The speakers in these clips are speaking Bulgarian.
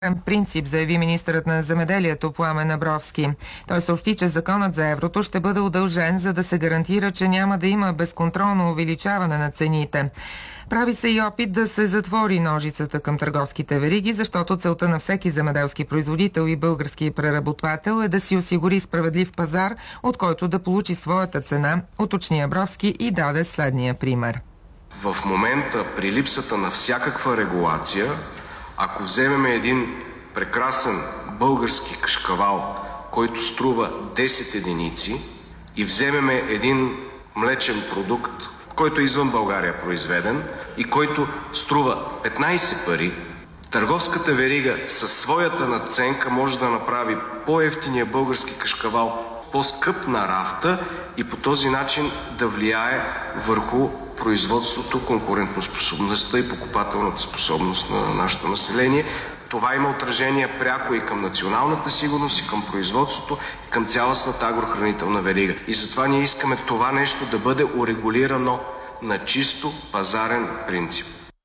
принцип, заяви министърът на земеделието Пламен Абровски. Той съобщи, че законът за еврото ще бъде удължен, за да се гарантира, че няма да има безконтролно увеличаване на цените. Прави се и опит да се затвори ножицата към търговските вериги, защото целта на всеки земеделски производител и български преработвател е да си осигури справедлив пазар, от който да получи своята цена, уточни Абровски и даде следния пример. В момента, при липсата на всякаква регулация, ако вземем един прекрасен български кашкавал, който струва 10 единици, и вземем един млечен продукт, който е извън България произведен и който струва 15 пари, търговската верига със своята надценка може да направи по-евтиния български кашкавал по-скъп на рафта и по този начин да влияе върху производството, конкурентоспособността и покупателната способност на нашето население. Това има отражение пряко и към националната сигурност, и към производството, и към цялостната агрохранителна верига. И затова ние искаме това нещо да бъде урегулирано на чисто пазарен принцип.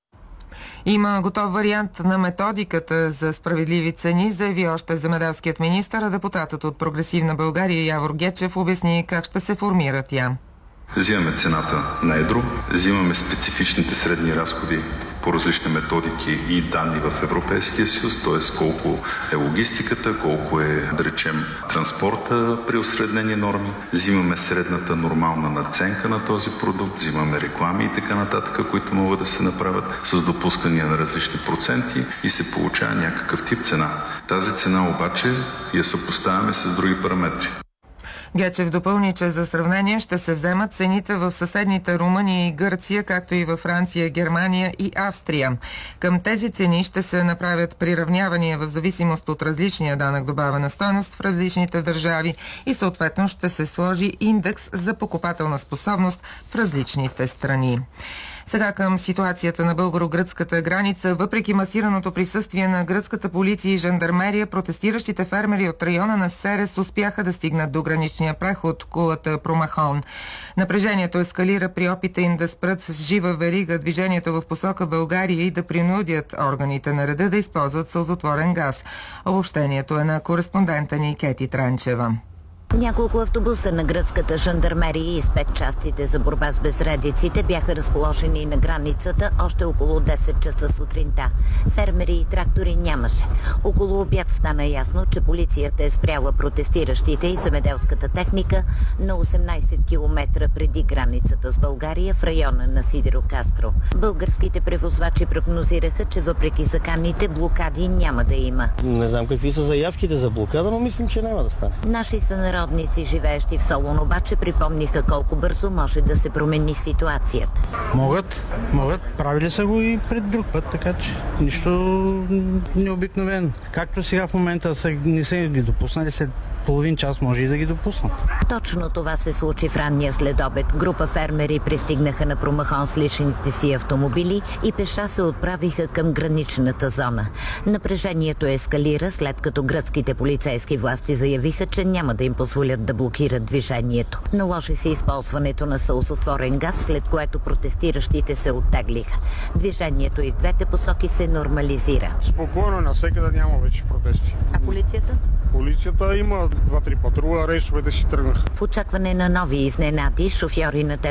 Има готов вариант на методиката за справедливи цени, заяви още земеделският министър, а депутатът от Прогресивна България Явор Гечев обясни как ще се формира тя. Взимаме цената на едро, взимаме специфичните средни разходи по различни методики и данни в Европейския съюз, т.е. колко е логистиката, колко е, да речем, транспорта при осреднени норми, взимаме средната нормална надценка на този продукт, взимаме реклами и така нататък, които могат да се направят с допускания на различни проценти и се получава някакъв тип цена. Тази цена обаче я съпоставяме с други параметри. Гечев допълни, че за сравнение ще се вземат цените в съседните Румъния и Гърция, както и във Франция, Германия и Австрия. Към тези цени ще се направят приравнявания в зависимост от различния данък добавена стойност в различните държави и съответно ще се сложи индекс за покупателна способност в различните страни. Сега към ситуацията на българо-гръцката граница. Въпреки масираното присъствие на гръцката полиция и жандармерия, протестиращите фермери от района на Серес успяха да стигнат до граничния преход кулата Промахон. Напрежението ескалира при опита им да спрат с жива верига движението в посока България и да принудят органите на реда да използват сълзотворен газ. Обобщението е на кореспондента ни Кети Транчева. Няколко автобуса на гръцката жандармерия и спецчастите за борба с безредиците бяха разположени на границата още около 10 часа сутринта. Фермери и трактори нямаше. Около обяд стана ясно, че полицията е спряла протестиращите и земеделската техника на 18 км преди границата с България в района на Сидирокастро. Българските превозвачи прогнозираха, че въпреки заканите блокади няма да има. Не знам какви са заявките за блокада, но мислим, че няма да стане. Наши сънародници, живеещи в Солун, обаче припомниха колко бързо може да се промени ситуацията. Могат. Правили са го и пред друг път, така че нищо необикновено. Както сега в момента не са ги допуснали, след половин час може и да ги допуснат. Точно това се случи в ранния следобед. Група фермери пристигнаха на Промахон с личните си автомобили и пеша се отправиха към граничната зона. Напрежението ескалира, след като гръцките полицейски власти заявиха, че няма да им позволят да блокират движението. Наложи се използването на сълзотворен газ, след което протестиращите се оттеглиха. Движението и в двете посоки се нормализира. Спокойно, навсякъде няма вече протести. А полицията? Полицията има 2-3 патрула, рейсовете си тръгнаха. В очакване на нови изненади, шофьори на тежки